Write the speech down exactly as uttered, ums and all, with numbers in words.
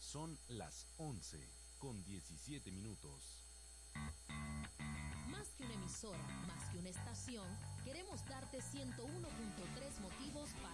Son las once con diecisiete minutos. Más que una emisora, más que una estación, queremos darte ciento uno punto tres motivos para